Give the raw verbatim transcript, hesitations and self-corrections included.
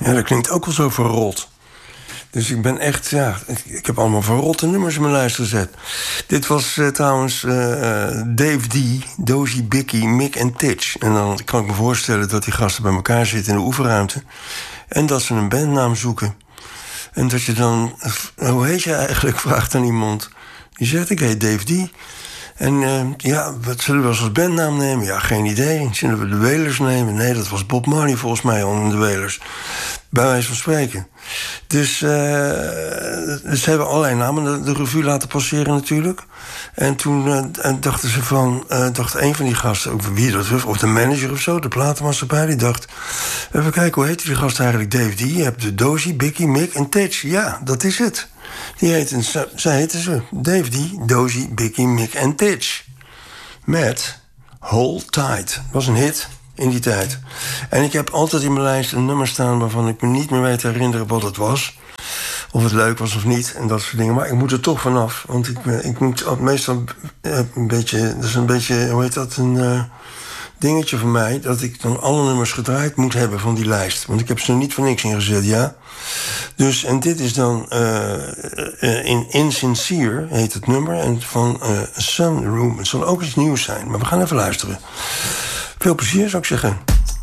Ja, dat klinkt ook wel zo verrot. Dus ik ben echt, ja, ik heb allemaal verrotte nummers in mijn lijst gezet. Dit was uh, trouwens uh, Dave D, Dozy, Bicky, Mick en Titch. En dan kan ik me voorstellen dat die gasten bij elkaar zitten in de oefenruimte. En dat ze een bandnaam zoeken. En dat je dan, hoe heet je eigenlijk, vraagt aan iemand. Die zegt, ik heet Dave D. En uh, ja, wat zullen we als bandnaam nemen? Ja, geen idee. Zullen we de Wailers nemen? Nee, dat was Bob Marley volgens mij onder de Wailers. Bij wijze van spreken. Dus, uh, dus ze hebben allerlei namen de, de revue laten passeren natuurlijk. En toen uh, dachten ze van... Uh, dacht een van die gasten, ook wie dat was, of de manager of zo, de platenmaatschappij, die dacht... Even kijken, hoe heet die gast eigenlijk? Dave D. Je hebt de Dozy, Bicky, Mick en Titch. Ja, dat is het. Die heten, zij heten ze Dave D, Dozy, Bicky, Mick en Titch. Met Hold Tight. Was een hit in die tijd. En ik heb altijd in mijn lijst een nummer staan waarvan ik me niet meer weet te herinneren wat het was. Of het leuk was of niet en dat soort dingen. Maar ik moet er toch vanaf. Want ik, ik moet meestal een beetje... Dat is een beetje, hoe heet dat, een uh, dingetje van mij... dat ik dan alle nummers gedraaid moet hebben van die lijst. Want ik heb ze er niet voor niks in gezet, ja. Dus, en dit is dan uh, uh, in Insincere, heet het nummer. En van uh, Sunroom. Het zal ook iets nieuws zijn, maar we gaan even luisteren. Veel plezier, zou ik zeggen.